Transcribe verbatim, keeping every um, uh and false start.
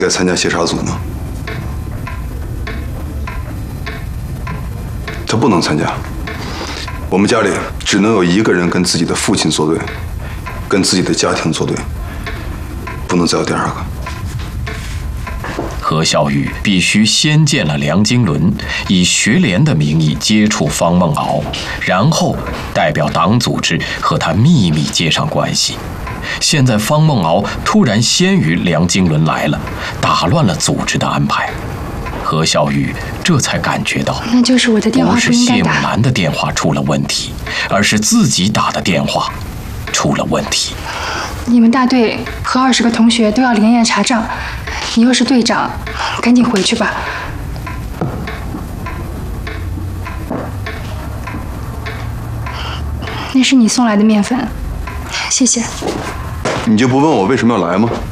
该参加协查组吗？他不能参加。我们家里只能有一个人跟自己的父亲作对，跟自己的家庭作对，不能再有第二个。 何小雨必须先见了梁经纶，以学联的名义接触方梦敖，然后代表党组织和他秘密接上关系。现在方梦敖突然先于梁经纶来了，打乱了组织的安排。何小雨这才感觉到， 那就是我的电话不是谢母不应该打。 兰的电话出了问题，而是自己打的电话出了问题。 你们大队和二十个同学都要连夜查账，你又是队长，赶紧回去吧。那是你送来的面粉，谢谢。 你就不问我为什么要来吗？